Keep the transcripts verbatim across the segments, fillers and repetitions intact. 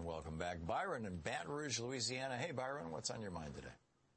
And welcome back. Byron in Baton Rouge, Louisiana. Hey, Byron, what's on your mind today?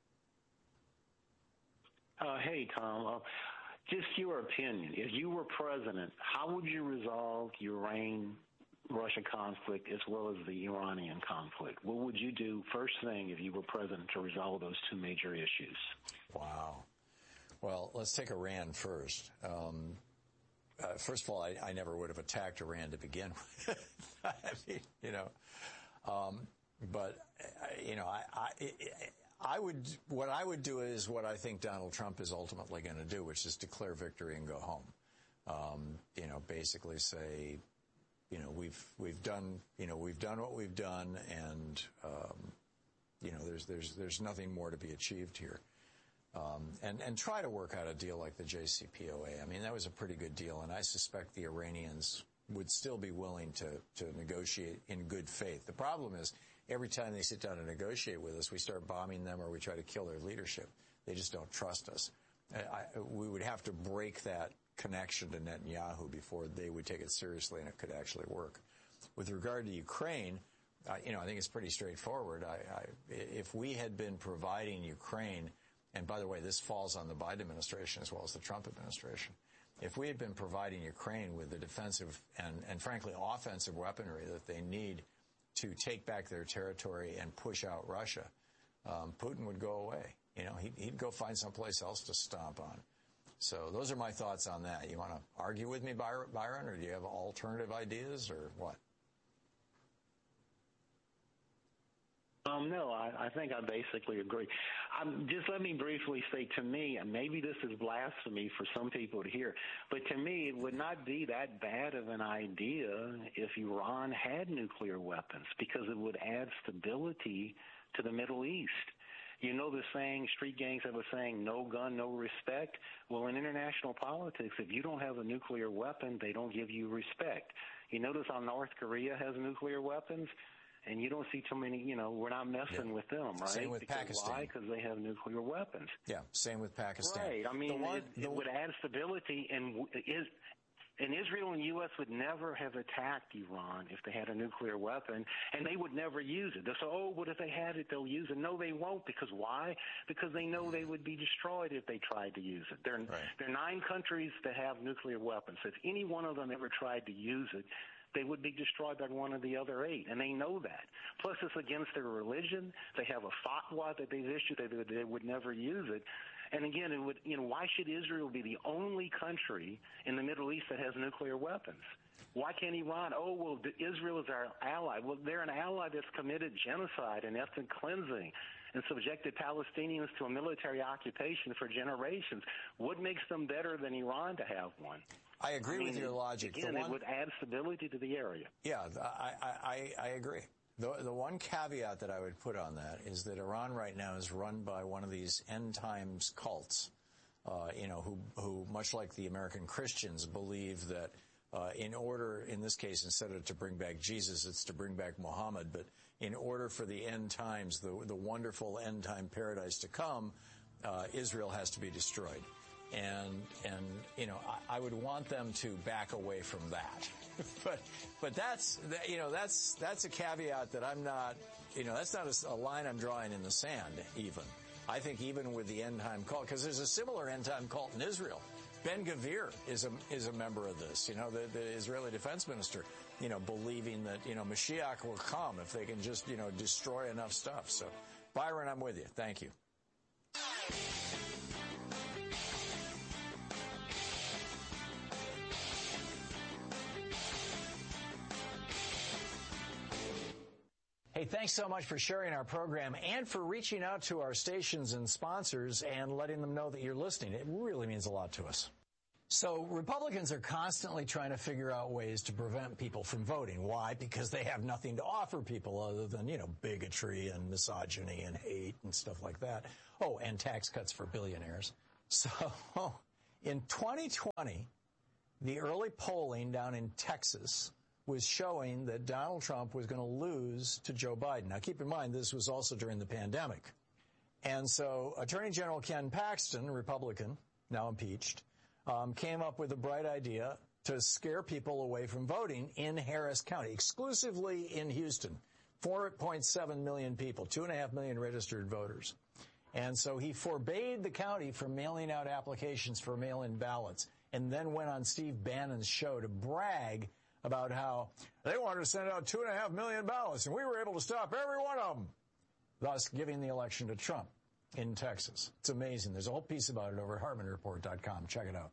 Uh, hey, Tom. Uh, just your opinion. If you were president, how would you resolve Ukraine-Russia conflict as well as the Iranian conflict? What would you do first thing if you were president to resolve those two major issues? Wow. Well, let's take Iran first. Um, uh, first of all, I, I never would have attacked Iran to begin with. I mean, you know, um, but, uh, you know, I, I, I would, what I would do is what I think Donald Trump is ultimately going to do, which is declare victory and go home. Um, you know, basically say, you know, we've, we've done, you know, we've done what we've done, and, um, you know, there's, there's, there's nothing more to be achieved here. Um, and, and try to work out a deal like the J C P O A. I mean, that was a pretty good deal, and I suspect the Iranians would still be willing to, to negotiate in good faith. The problem is, every time they sit down and negotiate with us, we start bombing them or we try to kill their leadership. They just don't trust us. I, I, we would have to break that connection to Netanyahu before they would take it seriously and it could actually work. With regard to Ukraine, uh, you know, I think it's pretty straightforward. I, I, if we had been providing Ukraine, and by the way, this falls on the Biden administration as well as the Trump administration, if we had been providing Ukraine with the defensive and, and frankly offensive weaponry that they need to take back their territory and push out Russia, um, Putin would go away. You know, he'd, he'd go find someplace else to stomp on. So those are my thoughts on that. You want to argue with me, Byron, or do you have alternative ideas, or what? Um, no, I, I think I basically agree. Um, just let me briefly say, to me, and maybe this is blasphemy for some people to hear, but to me, it would not be that bad of an idea if Iran had nuclear weapons, because it would add stability to the Middle East. You know the saying, street gangs have a saying, no gun, no respect? Well, in international politics, if you don't have a nuclear weapon, they don't give you respect. You notice how North Korea has nuclear weapons? And you don't see too many, you know, we're not messing yeah. with them, right? Same with because Pakistan. Why? Because they have nuclear weapons. Yeah, same with Pakistan. Right. I mean, one, it, it would add stability, and is, and Israel and U S would never have attacked Iran if they had a nuclear weapon, and they would never use it. They'll say, oh, what if they had it, they'll use it. No, they won't, because why? Because they know they would be destroyed if they tried to use it. There, right. there are nine countries that have nuclear weapons. So if any one of them ever tried to use it, they would be destroyed by one of the other eight, and they know that. Plus, it's against their religion. They have a fatwa that they've issued that they, they would never use it. And again, it would, you know, why should Israel be the only country in the Middle East that has nuclear weapons? Why can't Iran? Oh, well, Israel is our ally. Well, they're an ally that's committed genocide and ethnic cleansing and subjected Palestinians to a military occupation for generations. What makes them better than Iran to have one? I agree I mean, with your logic. Again, the one, it would add stability to the area. Yeah, I, I, I agree. The, the one caveat that I would put on that is that Iran right now is run by one of these end times cults, uh, you know, who, who, much like the American Christians, believe that uh, in order, in this case, instead of to bring back Jesus, it's to bring back Muhammad. But in order for the end times, the, the wonderful end time paradise to come, uh, Israel has to be destroyed. And, and, you know, I, I would want them to back away from that. but, but that's, you know, that's, that's a caveat that I'm not, you know, that's not a, a line I'm drawing in the sand, even. I think even with the end time cult, because there's a similar end time cult in Israel. Ben-Gvir is a, is a member of this, you know, the, the Israeli defense minister, you know, believing that, you know, Mashiach will come if they can just, you know, destroy enough stuff. So, Byron, I'm with you. Thank you. Hey, thanks so much for sharing our program and for reaching out to our stations and sponsors and letting them know that you're listening. It really means a lot to us. So Republicans are constantly trying to figure out ways to prevent people from voting. Why? Because they have nothing to offer people other than, you know, bigotry and misogyny and hate and stuff like that. Oh, and tax cuts for billionaires. So in twenty twenty, the early polling down in Texas was showing that Donald Trump was going to lose to Joe Biden. Now, keep in mind, this was also during the pandemic. And so Attorney General Ken Paxton, Republican, now impeached, um, came up with a bright idea to scare people away from voting in Harris County, exclusively in Houston. four point seven million people, two and a half million registered voters. And so he forbade the county from mailing out applications for mail-in ballots, and then went on Steve Bannon's show to brag about how they wanted to send out two and a half million ballots, and we were able to stop every one of them, thus giving the election to Trump in Texas. It's amazing. There's a whole piece about it over at Hartmann Report dot com. Check it out.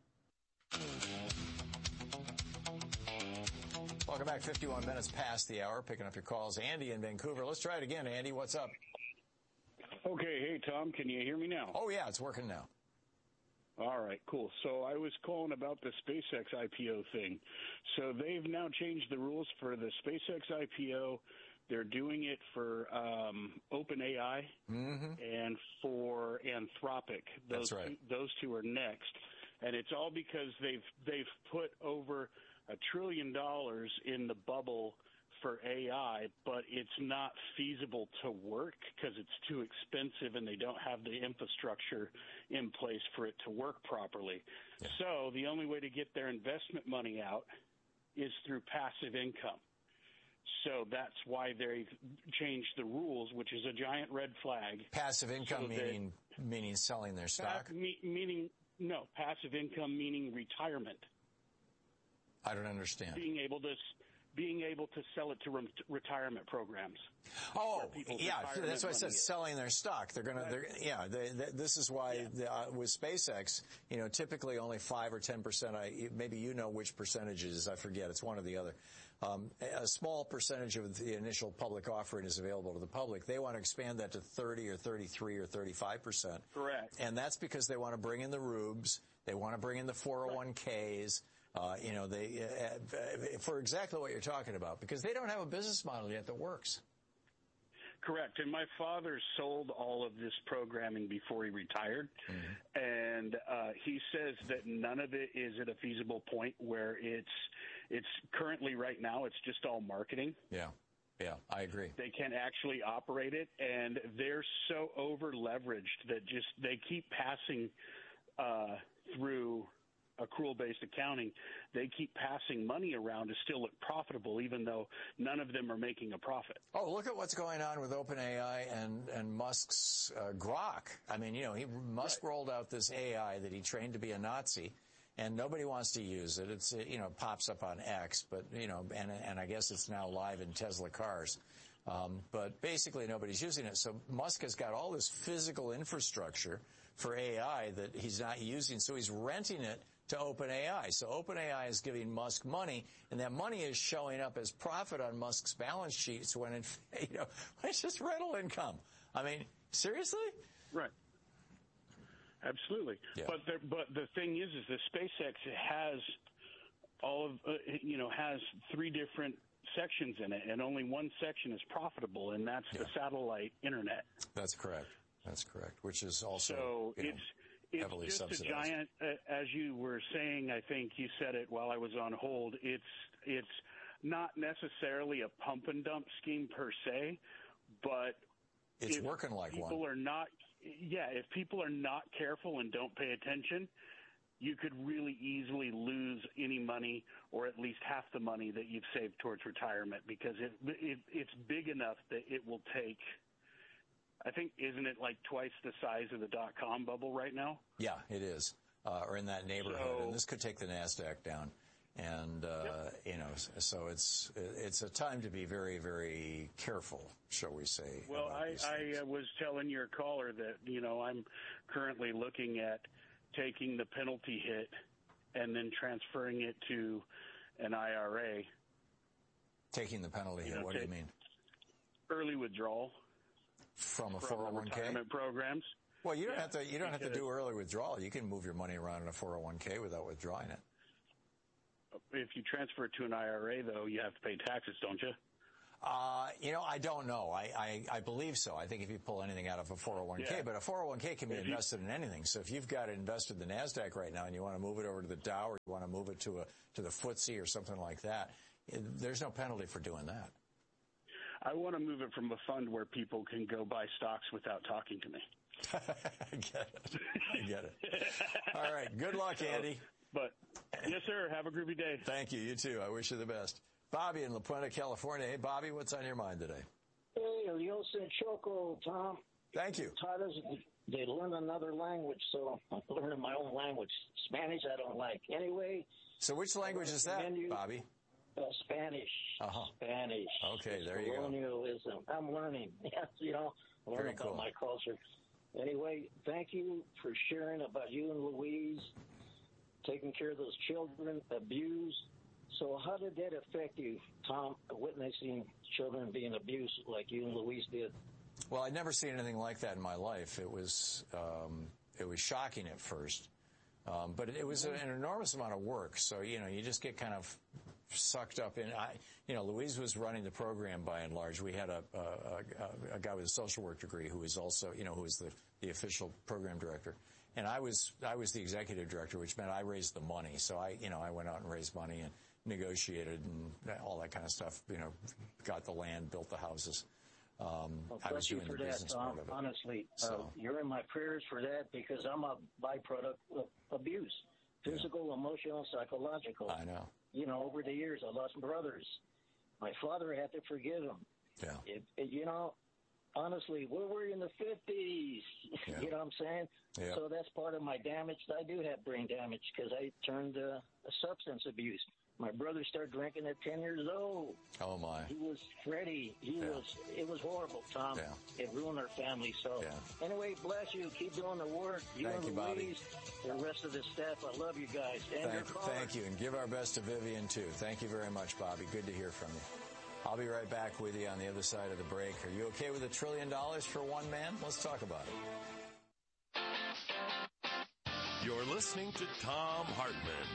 Welcome back. fifty-one minutes past the hour. Picking up your calls. Andy in Vancouver. Let's try it again. Andy, what's up? Okay. Hey, Tom, can you hear me now? Oh, yeah, it's working now. All right, cool. So I was calling about the SpaceX I P O thing. So they've now changed the rules for the SpaceX I P O. They're doing it for um, OpenAI mm-hmm. and for Anthropic. Those That's right. Two, those two are next. And it's all because they've they've put over a trillion dollars in the bubble for A I, but it's not feasible to work because it's too expensive and they don't have the infrastructure in place for it to work properly. Yeah. So the only way to get their investment money out is through passive income. So that's why they've changed the rules, which is a giant red flag. Passive income so meaning meaning selling their stock? Pa- me, meaning no, passive income meaning retirement. I don't understand. Being able to being able to sell it to re- retirement programs. Oh, yeah, that's why I said selling their stock. They're going to, yeah, they, they, this is why yeah. the, uh, with SpaceX, you know, typically only five or ten percent, I, maybe you know which percentages, I forget, it's one or the other. Um, a small percentage of the initial public offering is available to the public. They want to expand that to thirty or thirty-three or thirty-five percent. Correct. And that's because they want to bring in the rubes. They want to bring in the four oh one k's. Uh, you know, they, uh, for exactly what you're talking about, because they don't have a business model yet that works. Correct. And my father sold all of this programming before he retired. Mm-hmm. And uh, he says that none of it is at a feasible point where it's, it's currently right now, it's just all marketing. Yeah. Yeah, I agree. They can't actually operate it. And they're so over leveraged that just, they keep passing uh, through accrual-based accounting, they keep passing money around to still look profitable, even though none of them are making a profit. Oh, look at what's going on with OpenAI and, and Musk's uh, Grok. I mean, you know, he, Musk right. rolled out this A I that he trained to be a Nazi, and nobody wants to use it. It's, you know, pops up on X, but, you know, and, and I guess it's now live in Tesla cars. Um, but basically nobody's using it. So Musk has got all this physical infrastructure for A I that he's not using, so he's renting it to OpenAI. So OpenAI is giving Musk money, and that money is showing up as profit on Musk's balance sheets when, in, you know, it's just rental income. I mean, seriously? Right. Absolutely. Yeah. But the, but the thing is, is the SpaceX has all of, uh, you know, has three different sections in it, and only one section is profitable, and that's yeah. the satellite internet. That's correct. That's correct. Which is also, so you know, it's, It's just subsidized. a giant, uh, as you were saying, I think you said it while I was on hold, it's it's not necessarily a pump and dump scheme per se, but it's working like people one. People are not, yeah, if people are not careful and don't pay attention, you could really easily lose any money or at least half the money that you've saved towards retirement, because it, it it's big enough that it will take, I think, isn't it like twice the size of the dot-com bubble right now? Yeah, it is, uh, or in that neighborhood. So, and this could take the NASDAQ down. And, uh, yep. you know, so it's it's a time to be very, very careful, shall we say. Well, I, I uh, was telling your caller that, you know, I'm currently looking at taking the penalty hit and then transferring it to an I R A. Taking the penalty hit, what do you mean? Early withdrawal. From a four oh one k? Retirement programs. Well, you don't yeah, have to. You don't have to do early withdrawal. You can move your money around in a four oh one k without withdrawing it. If you transfer it to an I R A, though, you have to pay taxes, don't you? Uh, you know, I don't know. I, I, I believe so. I think if you pull anything out of a four oh one k, yeah. but a four oh one k can be if invested you, in anything. So if you've got it invested in the NASDAQ right now and you want to move it over to the Dow or you want to move it to a to the F T S E or something like that, there's no penalty for doing that. I want to move it from a fund where people can go buy stocks without talking to me. I get it. I get it. All right. Good luck, Andy. But, yes, sir. Have a groovy day. Thank you. You too. I wish you the best. Bobby in La Puente, California. Hey, Bobby, what's on your mind today? Hey, Adios and Choco, Tom. Thank you. Taught us, they learn another language, so I'm learning my own language. Spanish I don't like. Anyway. So which language is that, you, Bobby? Uh, Spanish. Uh-huh. Spanish. Okay, there you colonialism. go. I'm learning. Yes, you know, learning Very about cool. my culture. Anyway, thank you for sharing about you and Louise, taking care of those children abused. So how did that affect you, Tom, witnessing children being abused like you and Louise did? Well, I'd never seen anything like that in my life. It was um, it was shocking at first, um, but it, it was an enormous amount of work. So you know, you just get kind of sucked up in. I, you know, Louise was running the program by and large. We had a a, a, a guy with a social work degree who was also, you know, who was the the official program director, and I was I was the executive director, which meant I raised the money. So I, you know, I went out and raised money and negotiated and all that kind of stuff. You know, got the land, built the houses. Um, well, I was thank you doing for the that, business Tom. part of it. Honestly, So. uh, you're in my prayers for that because I'm a byproduct of abuse, physical, yeah. emotional, psychological. I know. You know, over the years, I lost brothers. My father had to forgive him. Yeah. It, it, you know, honestly, we're, we're in the fifties. Yeah. You know what I'm saying? Yeah. So that's part of my damage. I do have brain damage because I turned uh, a substance abuse. My brother started drinking at ten years old. Oh, my. He was Freddie. He Yeah. was, it was horrible, Tom. Yeah. It ruined our family. So, Yeah. anyway, bless you. Keep doing the work. You Thank and you, Bobby. Louise, the rest of the staff, I love you guys. And Thank, your caller. thank you, and give our best to Vivian, too. Thank you very much, Bobby. Good to hear from you. I'll be right back with you on the other side of the break. Are you okay with a trillion dollars for one man? Let's talk about it. You're listening to Thom Hartmann.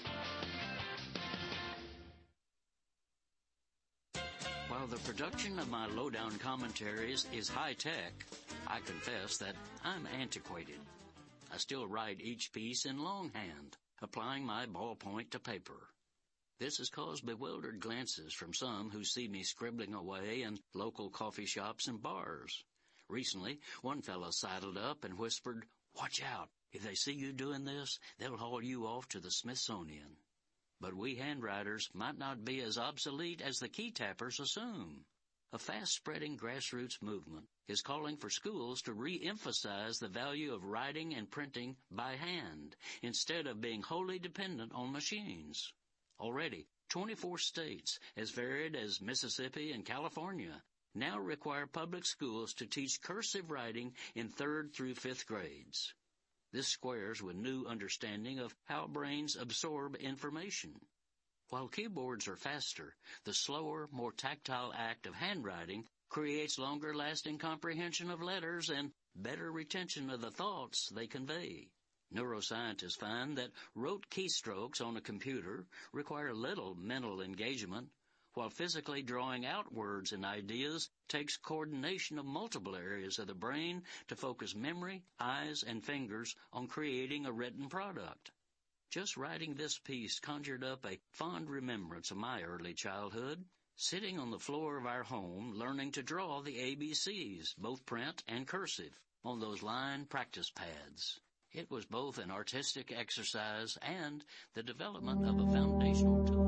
While the production of my lowdown commentaries is high-tech, I confess that I'm antiquated. I still write each piece in longhand, applying my ballpoint to paper. This has caused bewildered glances from some who see me scribbling away in local coffee shops and bars. Recently, one fellow sidled up and whispered, "Watch out. If they see you doing this, they'll haul you off to the Smithsonian." But we handwriters might not be as obsolete as the key tappers assume. A fast-spreading grassroots movement is calling for schools to re-emphasize the value of writing and printing by hand instead of being wholly dependent on machines. Already, twenty-four states, as varied as Mississippi and California, now require public schools to teach cursive writing in third through fifth grades. This squares with new understanding of how brains absorb information. While keyboards are faster, the slower, more tactile act of handwriting creates longer-lasting comprehension of letters and better retention of the thoughts they convey. Neuroscientists find that rote keystrokes on a computer require little mental engagement, while physically drawing out words and ideas takes coordination of multiple areas of the brain to focus memory, eyes, and fingers on creating a written product. Just writing this piece conjured up a fond remembrance of my early childhood, sitting on the floor of our home learning to draw the A B Cs, both print and cursive, on those line practice pads. It was both an artistic exercise and the development of a foundational tool.